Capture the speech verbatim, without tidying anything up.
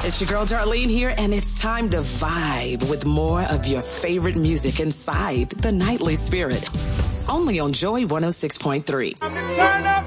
It's your girl Darlene here, and it's time to vibe with more of your favorite music inside the Nightly Spirit. Only on Joy one oh six point three. Turn up